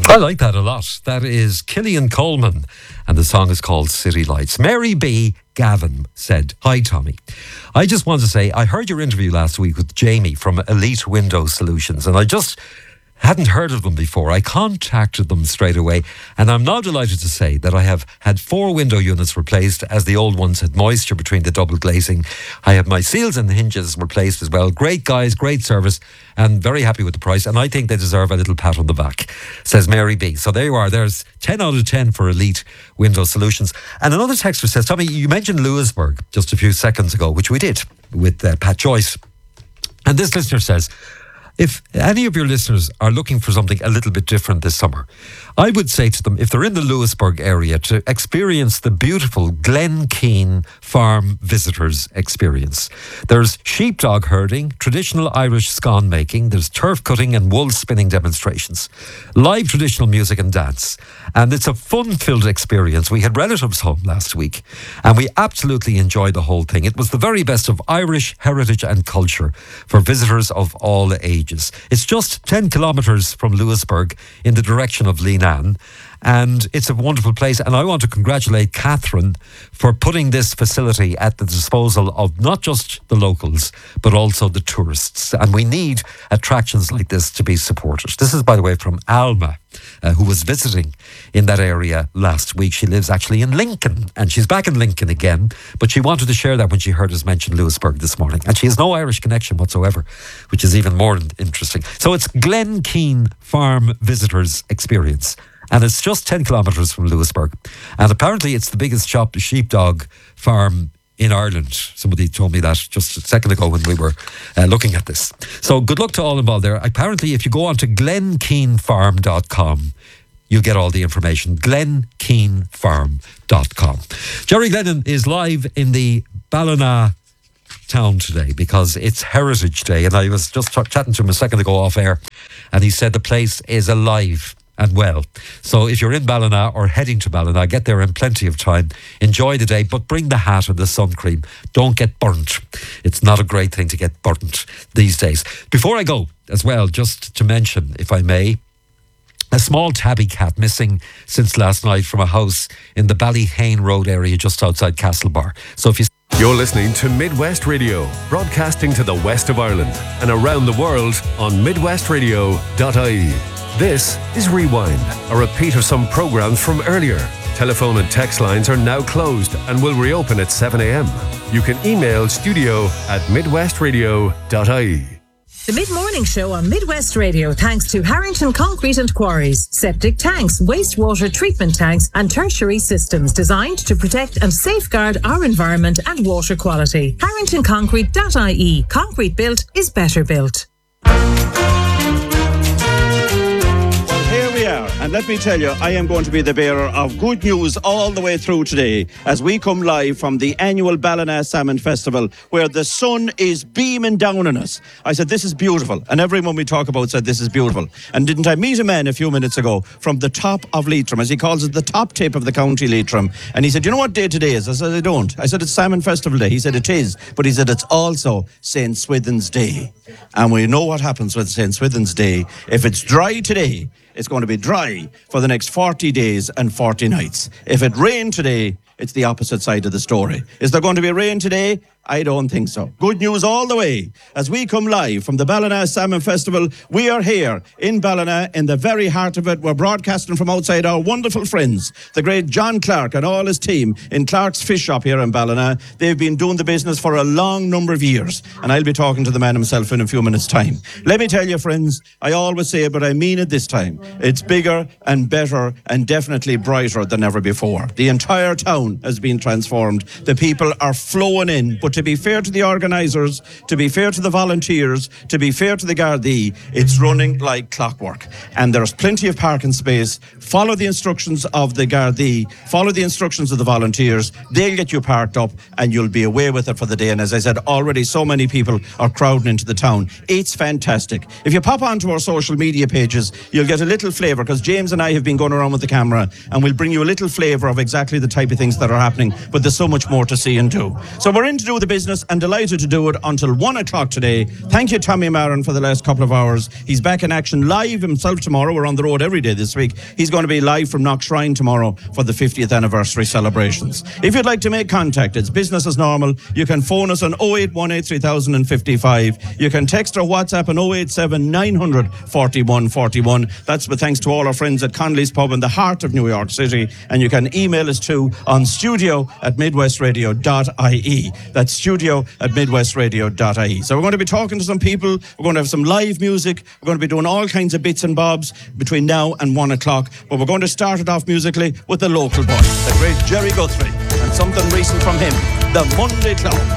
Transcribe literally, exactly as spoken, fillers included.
I like that a lot. That is Killian Coleman, and the song is called City Lights. Mary B. Gavin said, "Hi, Tommy. I just want to say I heard your interview last week with Jamie from Elite Window Solutions, and I just hadn't heard of them before. I contacted them straight away, and I'm now delighted to say that I have had four window units replaced, as the old ones had moisture between the double glazing. I have my seals and hinges replaced as well. Great guys, great service, and very happy with the price, and I think they deserve a little pat on the back," says Mary B. So there you are. There's ten out of ten for Elite Window Solutions. And another texter says, "Tommy, you mentioned Lewisburg just a few seconds ago," which we did with uh, Pat Joyce. And this listener says, if any of your listeners are looking for something a little bit different this summer, I would say to them, if they're in the Lewisburg area, to experience the beautiful Glen Keane Farm Visitors Experience. There's sheepdog herding, traditional Irish scone making, there's turf cutting and wool spinning demonstrations, live traditional music and dance. And it's a fun-filled experience. We had relatives home last week, and we absolutely enjoyed the whole thing. It was the very best of Irish heritage and culture for visitors of all ages. It's just ten kilometres from Lewisburg in the direction of Leenane, and it's a wonderful place. And I want to congratulate Catherine for putting this facility at the disposal of not just the locals, but also the tourists. And we need attractions like this to be supported. This is, by the way, from Alma, uh, who was visiting in that area last week. She lives actually in Lincoln, and she's back in Lincoln again, but she wanted to share that when she heard us mention Lewisburg this morning. And she has no Irish connection whatsoever, which is even more interesting. So it's Glen Keane Farm Visitors Experience, and it's just ten kilometres from Lewisburg. And apparently it's the biggest shop, sheepdog farm in Ireland. Somebody told me that just a second ago when we were uh, looking at this. So good luck to all involved there. Apparently, if you go on to glen keane farm dot com, you'll get all the information. glen keane farm dot com. Jerry Glennon is live in the Ballina town today because it's Heritage Day, and I was just ch- chatting to him a second ago off air, and he said the place is alive and well. So if you're in Ballina or heading to Ballina, get there in plenty of time. Enjoy the day, but bring the hat and the sun cream. Don't get burnt. It's not a great thing to get burnt these days. Before I go, as well, just to mention, if I may, a small tabby cat missing since last night from a house in the Ballyhane Road area just outside Castlebar. So if you You're listening to Midwest Radio, broadcasting to the west of Ireland and around the world on midwest radio dot I E. This is Rewind, a repeat of some programmes from earlier. Telephone and text lines are now closed and will reopen at seven a.m. You can email studio at midwest radio dot I E. The Mid-Morning Show on Midwest Radio, thanks to Harrington Concrete and Quarries. Septic tanks, wastewater treatment tanks and tertiary systems designed to protect and safeguard our environment and water quality. harrington concrete dot I E. Concrete built is better built. And let me tell you, I am going to be the bearer of good news all the way through today as we come live from the annual Ballina Salmon Festival, where the sun is beaming down on us. I said, this is beautiful. And everyone we talk about said, this is beautiful. And didn't I meet a man a few minutes ago from the top of Leitrim, as he calls it, the top tip of the county Leitrim. And he said, you know what day today is? I said, I don't. I said, it's Salmon Festival Day. He said, it is. But he said, it's also Saint Swithin's Day. And we know what happens with Saint Swithin's Day. If it's dry today, it's going to be dry for the next forty days and forty nights. If it rained today, it's the opposite side of the story. Is there going to be rain today? I don't think so. Good news all the way. As we come live from the Ballina Salmon Festival, we are here in Ballina, in the very heart of it. We're broadcasting from outside our wonderful friends, the great John Clark and all his team in Clark's Fish Shop here in Ballina. They've been doing the business for a long number of years, and I'll be talking to the man himself in a few minutes' time. Let me tell you, friends, I always say it, but I mean it this time. It's bigger and better and definitely brighter than ever before. The entire town has been transformed. The people are flowing in, but to be fair to the organisers, to be fair to the volunteers, to be fair to the Gardaí, it's running like clockwork. And there's plenty of parking space follow the instructions of the Gardaí, follow the instructions of the volunteers. They'll get you parked up and you'll be away with it for the day. And as I said, already so many people are crowding into the town. It's fantastic. If you pop onto our social media pages, you'll get a little flavour, because James and I have been going around with the camera, and we'll bring you a little flavour of exactly the type of things that are happening. But there's so much more to see and do. So we're in to do the business, and delighted to do it until one o'clock today. Thank you, Tommy Maron, for the last couple of hours. He's back in action live himself tomorrow. We're on the road every day this week. He's going to be live from Knockshrine tomorrow for the fiftieth anniversary celebrations. If you'd like to make contact, it's business as normal. You can phone us on oh eight one eight, three thousand fifty-five. You can text or WhatsApp on oh eight seven, nine hundred, forty-one forty-one. That's with thanks to all our friends at Connolly's Pub in the heart of New York City. And you can email us too on studio at midwestradio dot I E. That's studio at midwestradio dot I E. So we're going to be talking to some people. We're going to have some live music. We're going to be doing all kinds of bits and bobs between now and one o'clock. But we're going to start it off musically with the local boy, the great Jerry Guthrie, and something recent from him, the Monday Clown.